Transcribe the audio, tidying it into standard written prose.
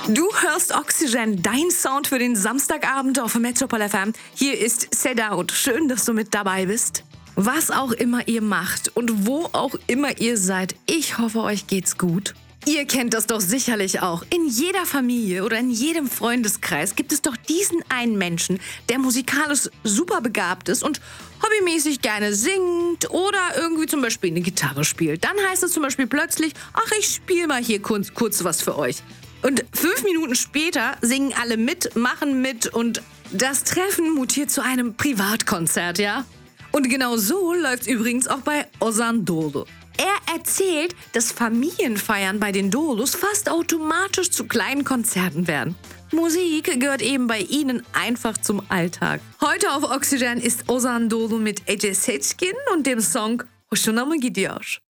Du hörst Oxygen, dein Sound für den Samstagabend auf Metropol FM. Hier ist Seda und schön, dass du mit dabei bist. Was auch immer ihr macht und wo auch immer ihr seid, ich hoffe, euch geht's gut. Ihr kennt das doch sicherlich auch. In jeder Familie oder in jedem Freundeskreis gibt es doch diesen einen Menschen, der musikalisch super begabt ist und hobbymäßig gerne singt oder irgendwie zum Beispiel eine Gitarre spielt. Dann heißt es zum Beispiel plötzlich, ach, ich spiele mal hier kurz was für euch. Und 5 Minuten später singen alle mit, machen mit und das Treffen mutiert zu einem Privatkonzert, ja? Und genau so läuft's übrigens auch bei Ozan Doğulu. Er erzählt, dass Familienfeiern bei den Doğulus fast automatisch zu kleinen Konzerten werden. Musik gehört eben bei ihnen einfach zum Alltag. Heute auf Oxygen ist Ozan Doğulu mit Ece Seçkin und dem Song Hoşuna mı gidiyor?